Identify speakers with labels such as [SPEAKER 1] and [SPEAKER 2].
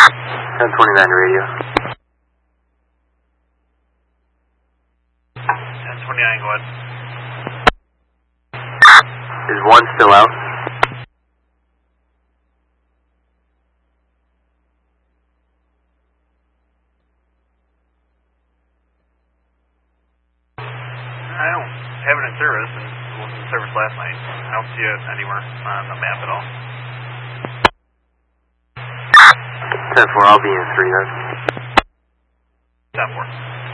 [SPEAKER 1] 1029 radio.
[SPEAKER 2] 1029, go ahead.
[SPEAKER 1] Is 1 still out?
[SPEAKER 2] I don't have it in service, and it wasn't in service last night. I don't see it anywhere on the map at all.
[SPEAKER 1] 10-4, I'll be in 3 then.
[SPEAKER 2] 10-4.